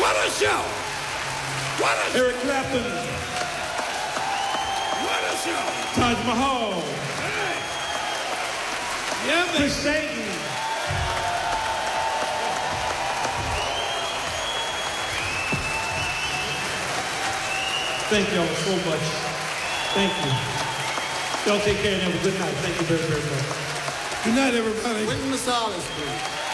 What a show! What a show! Eric Clapton. What a show! Taj Mahal. Hey. Yeah, man. Chris Stayton. Thank y'all so much. Thank you. Y'all take care and have a good night. Thank you very, very much. Good night, everybody. Wynton Marsalis, please.